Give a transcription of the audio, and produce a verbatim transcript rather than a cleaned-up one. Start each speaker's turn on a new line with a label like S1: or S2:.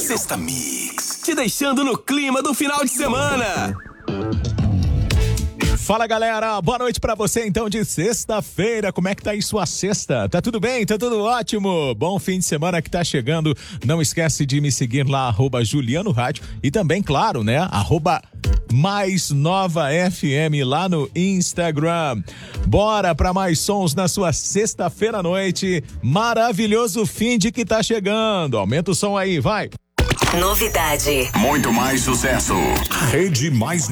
S1: Sexta Mix, te deixando no clima do final de semana.
S2: Fala, galera, boa noite pra você então de sexta-feira. Como é que tá aí sua sexta? Tá tudo bem? Tá tudo ótimo? Bom fim de semana que tá chegando. Não esquece de me seguir lá, arroba Juliano Rádio, e também, claro, né, arroba Mais Nova F M lá no Instagram. Bora pra mais sons na sua sexta-feira à noite. Maravilhoso fim de que tá chegando. Aumenta o som aí, vai.
S3: Novidade.
S1: Muito mais sucesso. Rede Mais